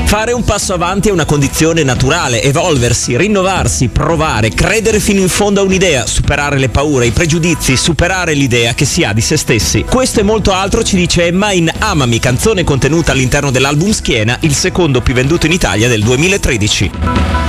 Fare un passo avanti è una condizione naturale, evolversi, rinnovarsi, provare, credere fino in fondo a un'idea, superare le paure, i pregiudizi, superare l'idea che si ha di se stessi. Questo e molto altro ci dice Emma in Amami, canzone contenuta all'interno dell'album Schiena, il secondo più venduto in Italia del 2013.